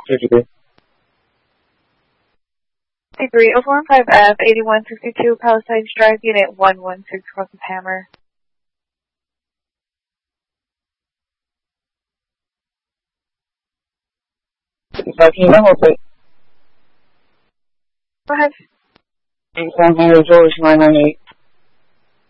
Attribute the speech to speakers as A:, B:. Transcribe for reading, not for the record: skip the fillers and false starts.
A: 53.
B: 045F, 8162 Palisades Drive, Unit 116, Cross of Hammer.
A: Can you hold it?
B: Go ahead.
A: 870 George 998.